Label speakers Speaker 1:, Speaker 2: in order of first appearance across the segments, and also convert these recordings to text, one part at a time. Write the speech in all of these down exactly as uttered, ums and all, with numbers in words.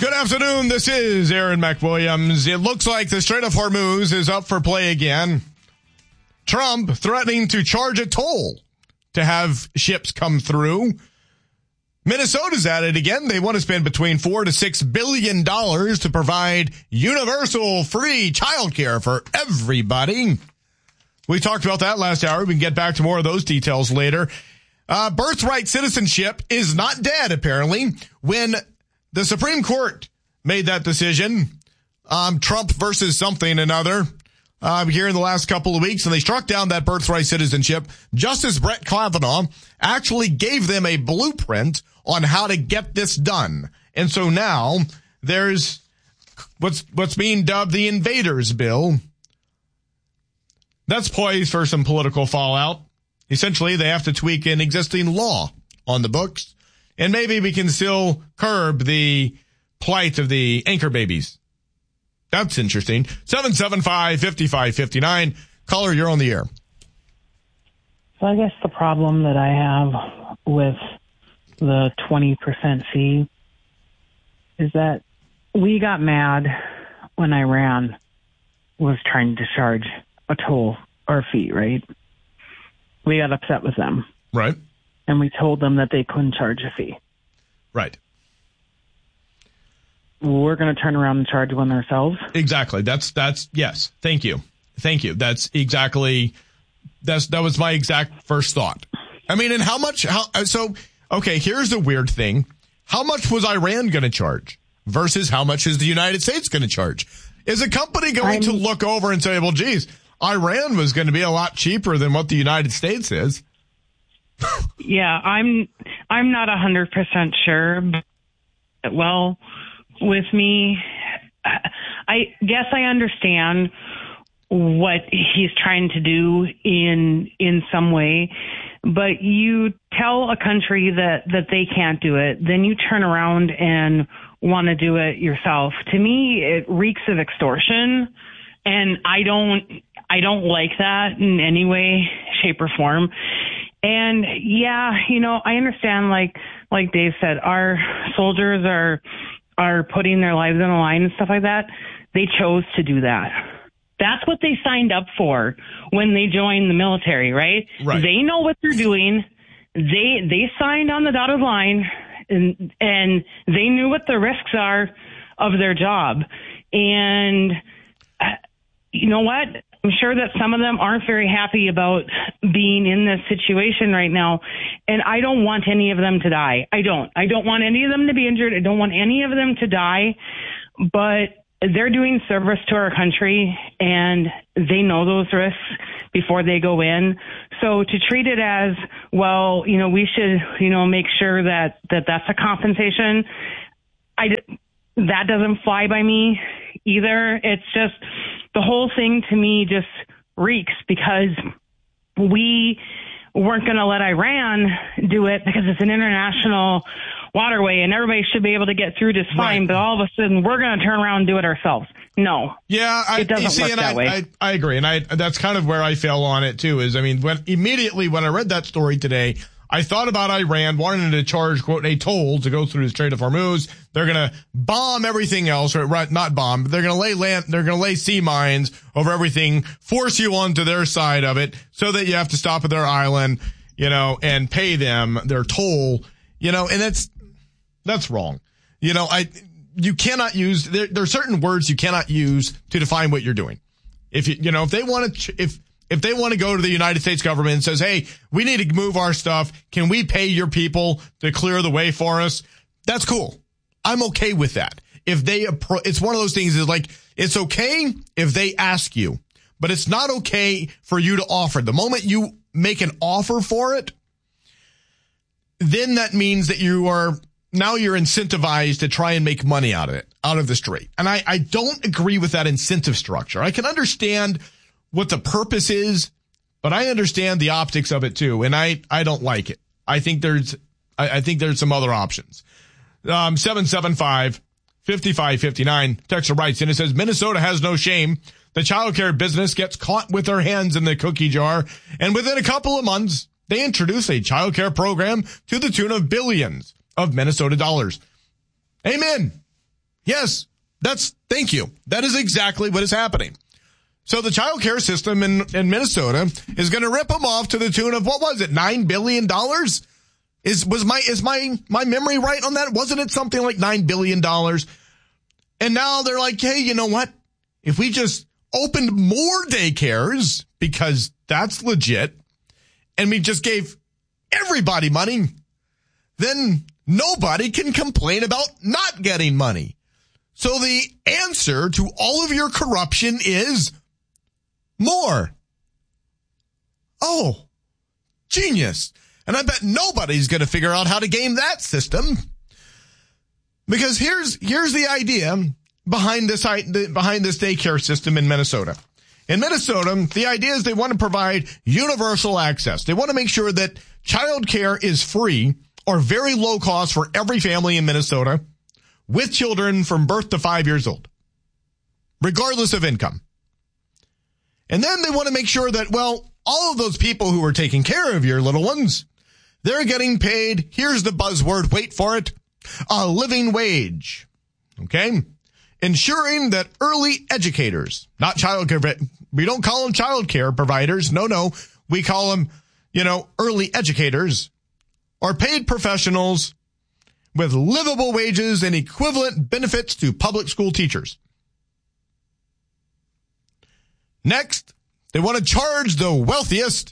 Speaker 1: Good afternoon. This is Aaron McWilliams. It looks like the Strait of Hormuz is up for play again. Trump threatening to charge a toll to have ships come through. Minnesota's at it again. They want to spend between four to six billion dollars to provide universal free childcare for everybody. We talked about that last hour. We can get back to more of those details later. Uh, birthright citizenship is not dead, apparently. When the Supreme Court made that decision, um, Trump versus something another, uh, here in the last couple of weeks, and they struck down that birthright citizenship, Justice Brett Kavanaugh actually gave them a blueprint on how to get this done. And so now there's what's what's being dubbed the Invaders Bill. That's poised for some political fallout. Essentially, they have to tweak an existing law on the books, and maybe we can still curb the plight of the anchor babies. That's interesting. seven seven five, five five five nine. Caller, you're on the air.
Speaker 2: So I guess the problem that I have with the twenty percent fee is that we got mad when Iran was trying to charge a toll or a fee, right? We got upset with them.
Speaker 1: Right.
Speaker 2: And we told them that they couldn't charge a fee.
Speaker 1: Right.
Speaker 2: We're going to turn around and charge one ourselves.
Speaker 1: Exactly. That's, that's, yes. Thank you. Thank you. That's exactly, that's, that was my exact first thought. I mean, and how much, how, so, okay, here's the weird thing. How much was Iran going to charge versus how much is the United States going to charge? Is a company going I'm, to look over and say, well, geez, Iran was going to be a lot cheaper than what the United States is?
Speaker 2: Yeah, I'm, I'm not a hundred percent sure. But, well, with me, I guess I understand what he's trying to do in in some way, but you tell a country that, that they can't do it, then you turn around and want to do it yourself. To me, it reeks of extortion, and I don't I don't like that in any way, shape, or form. And yeah, you know, I understand, like like Dave said, our soldiers are are putting their lives on the line and stuff like that. They chose to do that. That's what they signed up for when they joined the military, right?
Speaker 1: Right.
Speaker 2: They know what they're doing. They they signed on the dotted line, and and they knew what the risks are of their job. And uh, you know what? I'm sure that some of them aren't very happy about being in this situation right now. And I don't want any of them to die. I don't. I don't want any of them to be injured. I don't want any of them to die. But they're doing service to our country, and they know those risks before they go in. So to treat it as, well, you know, we should, you know, make sure that, that that's a compensation, I, that doesn't fly by me either. It's just, the whole thing to me just reeks, because we weren't going to let Iran do it because it's an international waterway and everybody should be able to get through just fine. Right. But all of a sudden we're going to turn around and do it ourselves. No.
Speaker 1: Yeah, I,
Speaker 2: it doesn't
Speaker 1: see,
Speaker 2: work
Speaker 1: and
Speaker 2: that
Speaker 1: I,
Speaker 2: way.
Speaker 1: I, I agree. And I, that's kind of where I fell on it too, is, I mean, when immediately when I read that story today, I thought about Iran wanting to charge, quote, a toll to go through the Strait of Hormuz. They're going to bomb everything else, or right, not bomb, but they're going to lay land, they're going to lay sea mines over everything, force you onto their side of it so that you have to stop at their island, you know, and pay them their toll, you know, and that's, that's wrong. You know, I, you cannot use, there, there are certain words you cannot use to define what you're doing. If you, you know, if they want to, if, If they want to go to the United States government and says, hey, we need to move our stuff, can we pay your people to clear the way for us? That's cool. I'm okay with that. If they, appro- it's one of those things is like, it's okay if they ask you, but it's not okay for you to offer. The moment you make an offer for it, then that means that you are, now you're incentivized to try and make money out of it, out of the strait. And I, I don't agree with that incentive structure. I can understand what the purpose is, but I understand the optics of it too, and I, I don't like it. I think there's I, I think there's some other options. Um, seven seven five, five five five nine, Texter writes in, it says, Minnesota has no shame. The childcare business gets caught with their hands in the cookie jar, and within a couple of months, they introduce a childcare program to the tune of billions of Minnesota dollars. Amen. Yes, that's, thank you. That is exactly what is happening. So the child care system in, in Minnesota is going to rip them off to the tune of, what was it, nine billion dollars? Is, was my, is my, my memory right on that? Wasn't it something like nine billion dollars? And now they're like, hey, you know what? If we just opened more daycares, because that's legit, and we just gave everybody money, then nobody can complain about not getting money. So the answer to all of your corruption is more. Oh, genius. And I bet nobody's going to figure out how to game that system. Because here's here's the idea behind this behind this daycare system in Minnesota. In Minnesota, the idea is they want to provide universal access. They want to make sure that child care is free or very low cost for every family in Minnesota with children from birth to five years old, regardless of income. And then they want to make sure that, well, all of those people who are taking care of your little ones, they're getting paid, here's the buzzword, wait for it, a living wage. Okay? Ensuring that early educators, not child care, we don't call them child care providers. No, no. We call them, you know, early educators, are paid professionals with livable wages and equivalent benefits to public school teachers. Next, they want to charge the wealthiest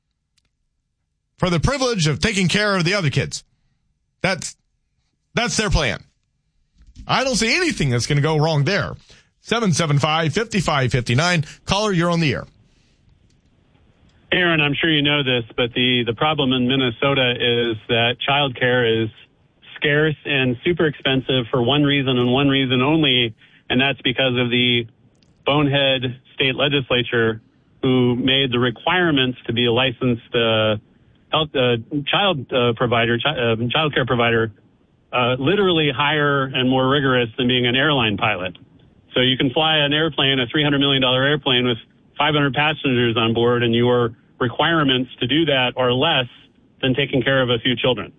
Speaker 1: for the privilege of taking care of the other kids. That's, that's their plan. I don't see anything that's going to go wrong there. seven seven five, five five five nine. Caller, you're on the air.
Speaker 3: Aaron, I'm sure you know this, but the, the problem in Minnesota is that childcare is scarce and super expensive for one reason and one reason only, and that's because of the bonehead state legislature who made the requirements to be a licensed uh, health uh, child uh, provider, chi- uh, child care provider, uh, literally higher and more rigorous than being an airline pilot. So you can fly an airplane, a three hundred million dollars airplane with five hundred passengers on board, and your requirements to do that are less than taking care of a few children.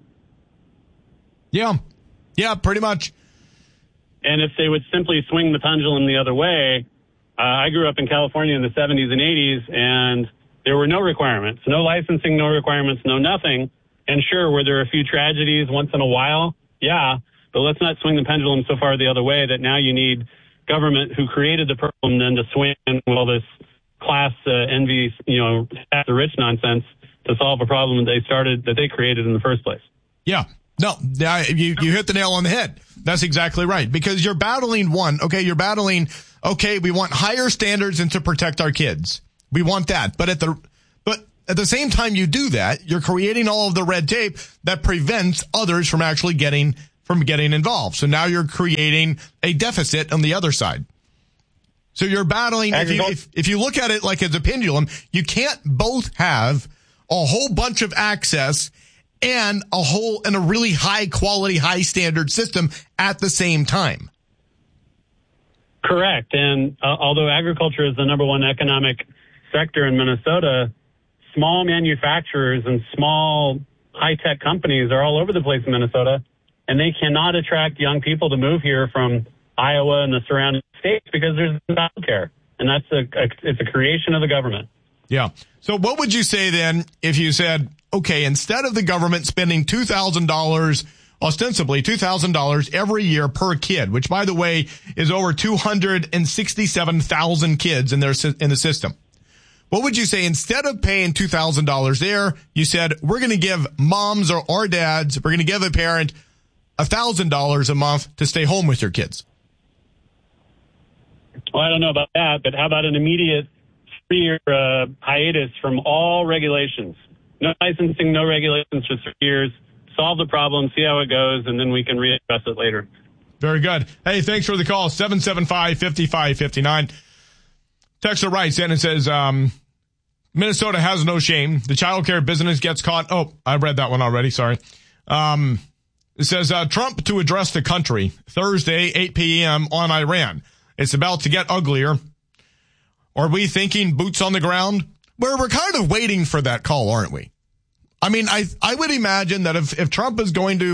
Speaker 1: Yeah. Yeah, pretty much.
Speaker 3: And if they would simply swing the pendulum the other way, uh, I grew up in California in the seventies and eighties, and there were no requirements, no licensing, no requirements, no nothing. And sure, were there a few tragedies once in a while? Yeah, but let's not swing the pendulum so far the other way that now you need government who created the problem then to swing with all this class uh, envy, you know, the rich nonsense to solve a problem that they started, that they created in the first place.
Speaker 1: Yeah. No, you, you hit the nail on the head. That's exactly right. Because you're battling one, okay, you're battling, okay, we want higher standards and to protect our kids. We want that. But at the, but at the same time you do that, you're creating all of the red tape that prevents others from actually getting, from getting involved. So now you're creating a deficit on the other side. So you're battling, if you, if, if you look at it like it's a pendulum, you can't both have a whole bunch of access and a whole, and a really high quality, high standard system at the same time.
Speaker 3: Correct. And uh, although agriculture is the number one economic sector in Minnesota, small manufacturers and small high-tech companies are all over the place in Minnesota, and they cannot attract young people to move here from Iowa and the surrounding states because there's no child care. And that's a, a, it's a creation of the government.
Speaker 1: Yeah. So what would you say then if you said, okay, instead of the government spending two thousand dollars, ostensibly two thousand dollars every year per kid, which by the way is over two hundred sixty-seven thousand kids in their, in the system. What would you say instead of paying two thousand dollars there, you said, we're going to give moms or, or dads, we're going to give a parent one thousand dollars a month to stay home with your kids?
Speaker 3: Well, I don't know about that, but how about an immediate three-year uh, hiatus from all regulations? No licensing, no regulations for three years. Solve the problem, see how it goes, and then we can readdress it later.
Speaker 1: Very good. Hey, thanks for the call. seven seven five, five five five nine. Texter writes in and says, um, Minnesota has no shame. The child care business gets caught. Oh, I read that one already. Sorry. Um, it says, uh, Trump to address the country Thursday, eight p.m. on Iran. It's about to get uglier. Are we thinking boots on the ground? Well, we're kind of waiting for that call, aren't we? I mean, I I would imagine that if, if Trump is going to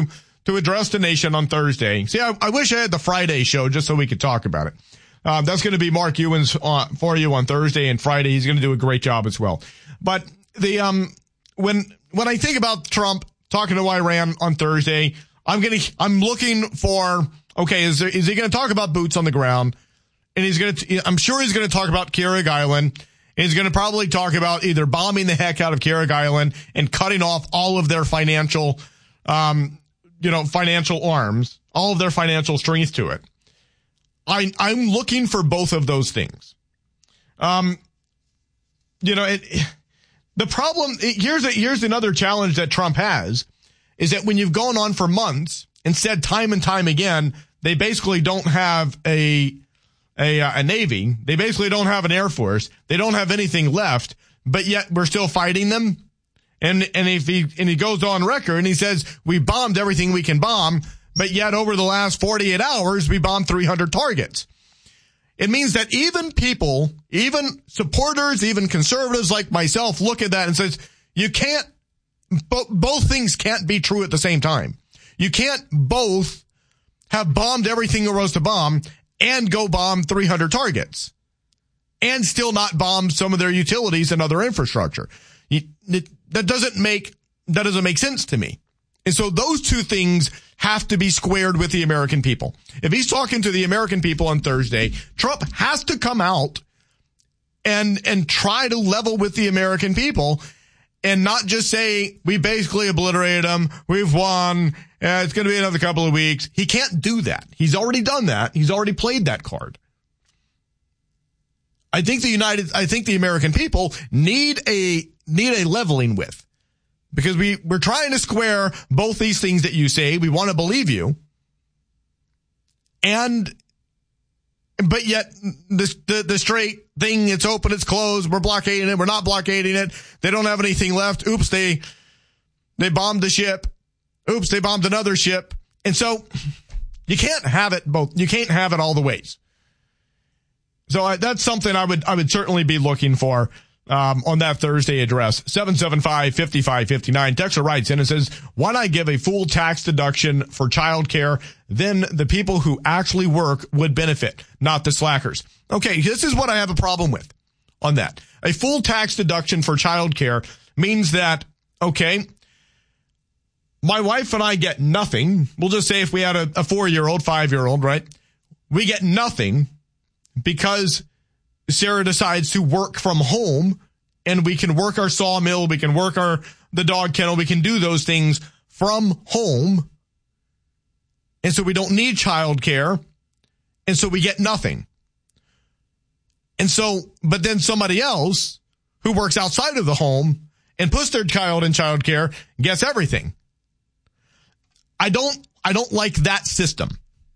Speaker 1: to address the nation on Thursday. See, I, I wish I had the Friday show just so we could talk about it. Uh, that's going to be Mark Ewens uh, for you on Thursday and Friday. He's going to do a great job as well. But the um when when I think about Trump talking to Iran on Thursday, I'm going to I'm looking for okay, is there, is he going to talk about boots on the ground? And he's going to I'm sure he's going to talk about Carrick Island. He's going to probably talk about either bombing the heck out of Carrick Island and cutting off all of their financial um you know financial arms, all of their financial strength to it. I, I'm looking for both of those things. Um, you know, it, the problem, it, here's a, here's another challenge that Trump has, is that when you've gone on for months and said time and time again, they basically don't have a, a, a Navy. They basically don't have an Air Force. They don't have anything left, but yet we're still fighting them. And, and if he, and he goes on record and he says, we bombed everything we can bomb, but yet over the last forty-eight hours, we bombed three hundred targets. It means that even people, even supporters, even conservatives like myself look at that and says, you can't, bo- both things can't be true at the same time. You can't both have bombed everything there was to bomb and go bomb three hundred targets and still not bomb some of their utilities and other infrastructure. You, it, that doesn't make, that doesn't make sense to me. And so those two things have to be squared with the American people. If he's talking to the American people on Thursday, Trump has to come out and and try to level with the American people and not just say, we basically obliterated them, we've won, uh, it's going to be another couple of weeks. He can't do that. He's already done that. He's already played that card. I think the United, I think the American people need a need a leveling with. Because we, we're trying to square both these things that you say. We want to believe you. And, but yet the, the, the straight thing, it's open, it's closed. We're blockading it. We're not blockading it. They don't have anything left. Oops, they, they bombed the ship. Oops, they bombed another ship. And so you can't have it both. You can't have it all the ways. So I, that's something I would, I would certainly be looking for. Um, on that Thursday address, seven seven five, five five five nine. Texter writes in and says, why not give a full tax deduction for childcare? Then the people who actually work would benefit, not the slackers. Okay, this is what I have a problem with on that. A full tax deduction for childcare means that, okay, my wife and I get nothing. We'll just say if we had a, a four-year-old, five-year-old, right? We get nothing because Sarah decides to work from home, and we can work our sawmill, we can work our the dog kennel, we can do those things from home. And so we don't need childcare, and so we get nothing. And so, but then somebody else who works outside of the home and puts their child in childcare gets everything. I don't I don't like that system.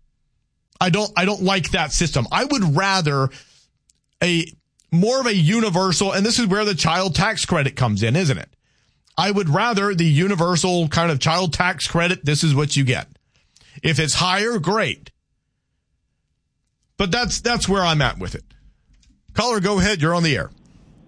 Speaker 1: I don't I don't like that system. I would rather a more of a universal, and this is where the child tax credit comes in, isn't it? I would rather the universal kind of child tax credit. This is what you get. If it's higher, great. But that's that's where I'm at with it. Caller, go ahead. You're on the air.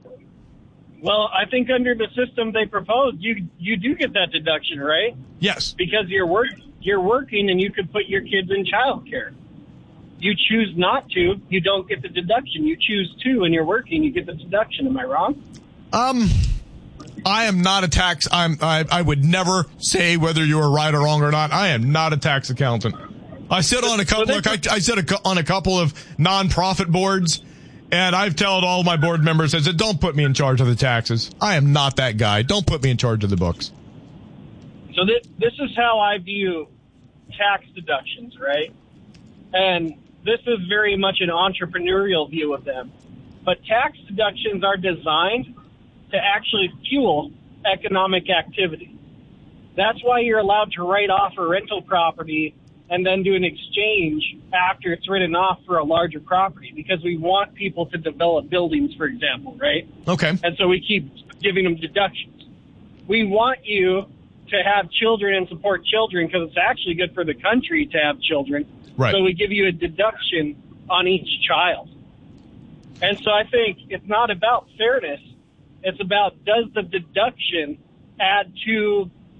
Speaker 4: Well, I think under the system they proposed, you you do get that deduction, right?
Speaker 1: Yes.
Speaker 4: Because you're work you're working and you could put your kids in childcare. You choose not to, you don't get the deduction. You choose to, and you're working, you get the deduction. Am I wrong?
Speaker 1: Um, I am not a tax. I'm. I, I would never say whether you are right or wrong or not. I am not a tax accountant. I sit on a couple. Look, I, I sit a, on a couple of nonprofit boards, and I've told all my board members, I said, "Don't put me in charge of the taxes. I am not that guy. Don't put me in charge of the books."
Speaker 4: So this this is how I view tax deductions, right? And this is very much an entrepreneurial view of them. But tax deductions are designed to actually fuel economic activity. That's why you're allowed to write off a rental property and then do an exchange after it's written off for a larger property, because we want people to develop buildings, for example, right?
Speaker 1: Okay.
Speaker 4: And so we keep giving them deductions. We want you to have children and support children because it's actually good for the country to have children.
Speaker 1: Right.
Speaker 4: So we give you a deduction on each child. And so I think it's not about fairness. It's about, does the deduction add to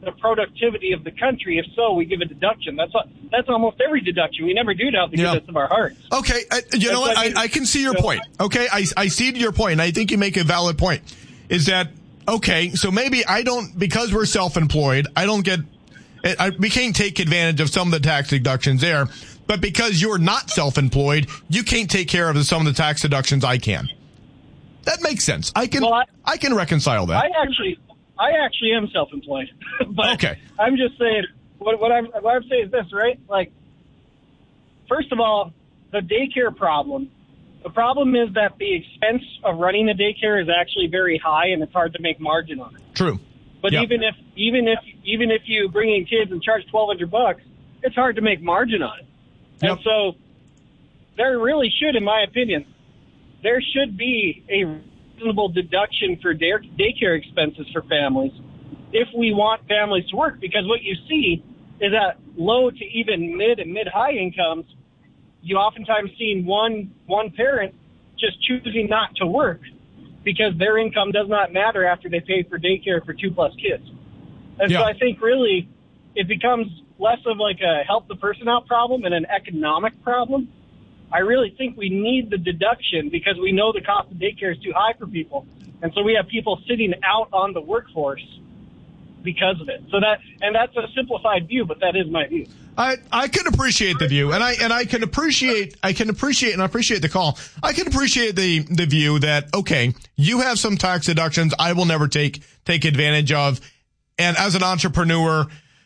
Speaker 4: the productivity of the country? If so, we give a deduction. That's that's almost every deduction. We never do it out of the
Speaker 1: yeah.
Speaker 4: goodness of our hearts.
Speaker 1: Okay, uh, you that's know what? I, mean, I, I can see your so, point. Okay, I, I see your point, and I think you make a valid point. Is that, okay, so maybe I don't, because we're self-employed, I don't get, I, we can't take advantage of some of the tax deductions there, but because you're not self-employed, you can't take care of some of the tax deductions I can. That makes sense. I can, well, I, I can reconcile that.
Speaker 4: I actually, I actually am self-employed. But
Speaker 1: okay.
Speaker 4: I'm just saying, what, what I'm, what I'm saying is this, right? Like, first of all, the daycare problem, the problem is that the expense of running a daycare is actually very high, and it's hard to make margin on it.
Speaker 1: True.
Speaker 4: But yep. even if even if even if you bring in kids and charge twelve hundred bucks, it's hard to make margin on it. Yep. And so there really should, in my opinion, there should be a reasonable deduction for day, daycare expenses for families if we want families to work. Because what you see is that low to even mid and mid-high incomes, you oftentimes see one one parent just choosing not to work because their income does not matter after they pay for daycare for two plus kids. And yeah. so I think really it becomes less of like a help the person out problem and an economic problem. I really think we need the deduction because we know the cost of daycare is too high for people. And so we have people sitting out on the workforce because of it. So that, and that's a simplified view, but that is my view.
Speaker 1: I, I can appreciate the view, and I and I can appreciate I can appreciate and I appreciate the call. I can appreciate the the view that, okay, you have some tax deductions I will never take take advantage of, and as an entrepreneur,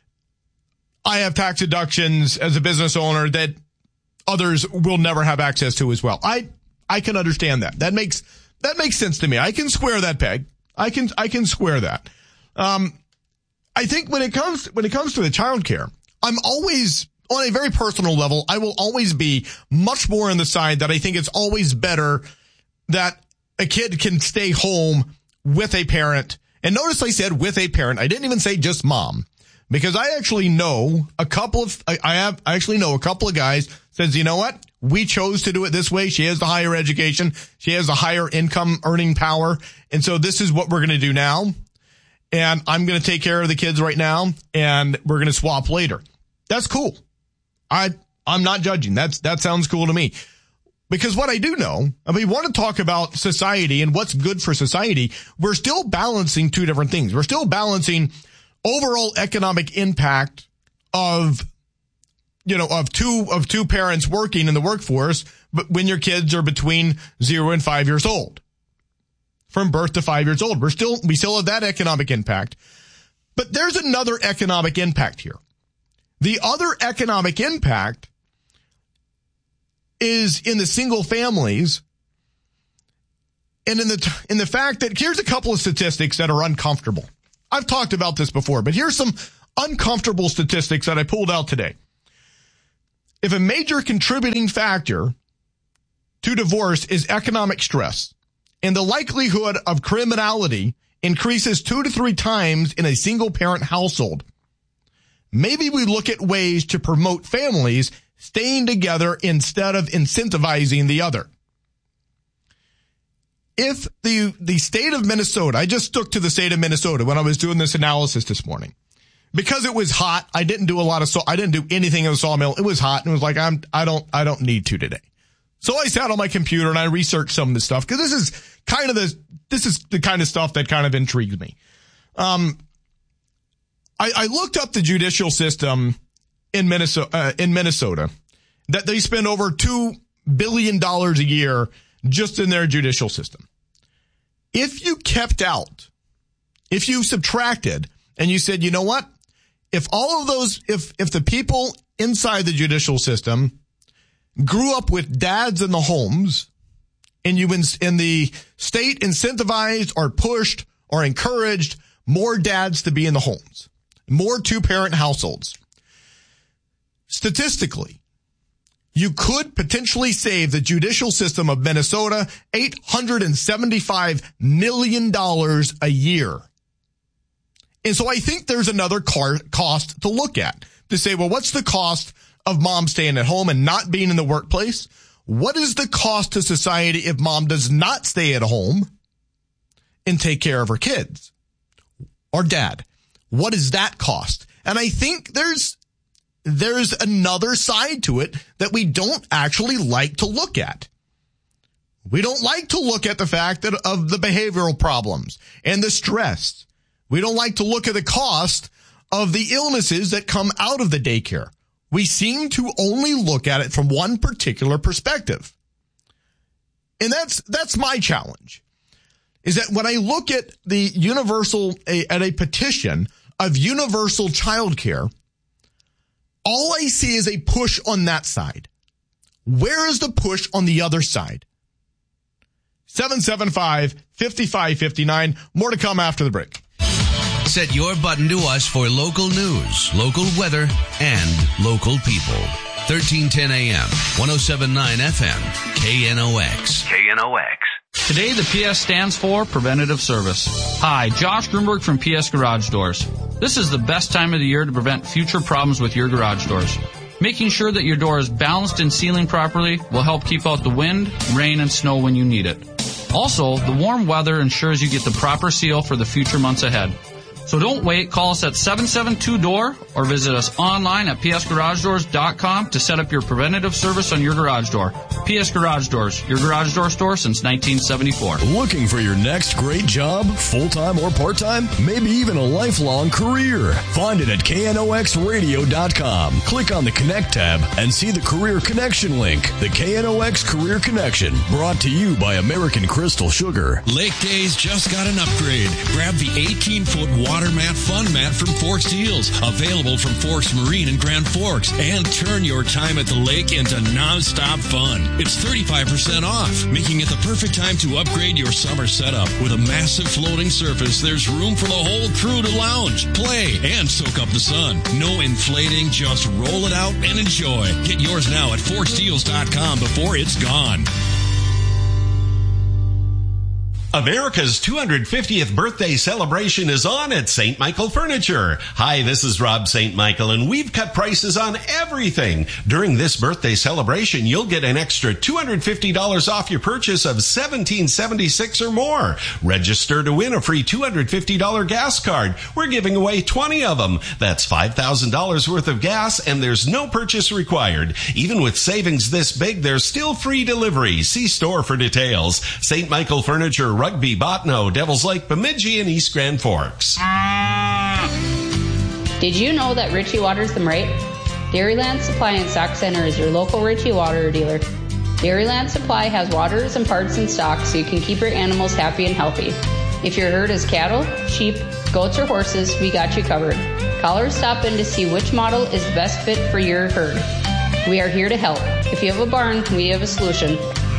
Speaker 1: I have tax deductions as a business owner that others will never have access to as well. I I can understand that. That makes that makes sense to me. I can square that peg. I can I can square that. Um, I think when it comes when it comes to the childcare, I'm always, on a very personal level, I will always be much more on the side that I think it's always better that a kid can stay home with a parent. And notice I said with a parent. I didn't even say just mom, because I actually know a couple of, I, I have, I actually know a couple of guys says, you know what? We chose to do it this way. She has the higher education. She has the higher income earning power. And so this is what we're going to do now. And I'm going to take care of the kids right now, and we're going to swap later. That's cool. I, I'm not judging. That's, that sounds cool to me. Because what I do know, I mean, we want to talk about society and what's good for society. We're still balancing two different things. We're still balancing overall economic impact of, you know, of two, of two parents working in the workforce, but when your kids are between zero and five years old. From birth to five years old. We're still, we still have that economic impact. But there's another economic impact here. The other economic impact is in the single families and in the, in the fact that here's a couple of statistics that are uncomfortable. I've talked about this before, but here's some uncomfortable statistics that I pulled out today. If a major contributing factor to divorce is economic stress, and the likelihood of criminality increases two to three times in a single parent household, maybe we look at ways to promote families staying together instead of incentivizing the other. If the, the state of Minnesota, I just stuck to the state of Minnesota when I was doing this analysis this morning, because it was hot. I didn't do a lot of, saw, I didn't do anything in the sawmill. It was hot and it was like, I'm, I don't, I don't need to today. So I sat on my computer and I researched some of this stuff because this is kind of the, this is the kind of stuff that kind of intrigues me. Um, I, I looked up the judicial system in Minnesota, uh, in Minnesota, that they spend over two billion dollars a year just in their judicial system. If you kept out, if you subtracted and you said, you know what? If all of those, if, if the people inside the judicial system grew up with dads in the homes, and you in, in the state incentivized or pushed or encouraged more dads to be in the homes, more two-parent households, statistically, you could potentially save the judicial system of Minnesota eight hundred seventy-five million dollars a year. And so I think there's another car, cost to look at to say, well, what's the cost of mom staying at home and not being in the workplace? What is the cost to society if mom does not stay at home and take care of her kids? Or dad? What does that cost? And I think there's there's another side to it that we don't actually like to look at. We don't like to look at the fact that of the behavioral problems and the stress. We don't like to look at the cost of the illnesses that come out of the daycare. We seem to only look at it from one particular perspective. And that's that's my challenge, is that when I look at the universal, a, at a petition of universal childcare, all I see is a push on that side. Where is the push on the other side? seven seven five, five five five nine. More to come after the break.
Speaker 5: Set your button to us for local news, local weather, and local people. thirteen ten A M, one oh seven point nine F M, K N O X. K N O X.
Speaker 6: Today, the P S stands for Preventative Service. Hi, Josh Grunberg from P S Garage Doors. This is the best time of the year to prevent future problems with your garage doors. Making sure that your door is balanced and sealing properly will help keep out the wind, rain, and snow when you need it. Also, the warm weather ensures you get the proper seal for the future months ahead. So don't wait. Call us at seven seven two D O O R or visit us online at p s garage doors dot com to set up your preventative service on your garage door. P S Garage Doors, your garage door store since nineteen seventy-four.
Speaker 7: Looking for your next great job, full-time or part-time? Maybe even a lifelong career? Find it at K N O X radio dot com. Click on the Connect tab and see the Career Connection link. The K N O X Career Connection, brought to you by American Crystal Sugar.
Speaker 8: Lake Days just got an upgrade. Grab the eighteen-foot water mat fun mat from Forks Deals, available from Forks Marine in Grand Forks, and turn your time at the lake into non-stop fun. It's thirty-five percent off, making it the perfect time to upgrade your summer setup. With a massive floating surface, there's room for the whole crew to lounge, play, and soak up the sun. No inflating, just roll it out and enjoy. Get yours now at forks deals dot com before it's gone.
Speaker 9: America's two hundred fiftieth birthday celebration is on at Saint Michael Furniture. Hi, this is Rob Saint Michael, and we've cut prices on everything. During this birthday celebration, you'll get an extra two hundred fifty dollars off your purchase of seventeen seventy-six or more. Register to win a free two hundred fifty dollars gas card. We're giving away twenty of them. That's five thousand dollars worth of gas, and there's no purchase required. Even with savings this big, there's still free delivery. See store for details. Saint Michael Furniture, Rugby, Botno, Devils Lake, Bemidji, and East Grand Forks.
Speaker 10: Did you know that Ritchie waters them right? Dairyland Supply and Stock Center is your local Ritchie water dealer. Dairyland Supply has waters and parts in stock so you can keep your animals happy and healthy. If your herd is cattle, sheep, goats, or horses, we got you covered. Call or stop in to see which model is the best fit for your herd. We are here to help. If you have a barn, we have a solution.